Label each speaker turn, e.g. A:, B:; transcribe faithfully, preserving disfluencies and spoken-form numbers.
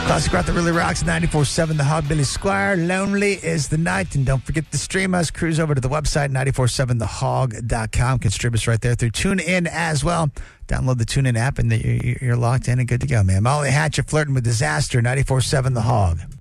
A: Classic rock that really rocks, ninety-four seven The Hog, Billy Squire. Lonely is the night. And don't forget to stream us. Cruise over to the website, nine four seven the hog dot com. Can stream us right there through TuneIn as well. Download the TuneIn app and you're locked in and good to go, man. Molly Hatchet flirting with disaster, ninety-four seven The Hog.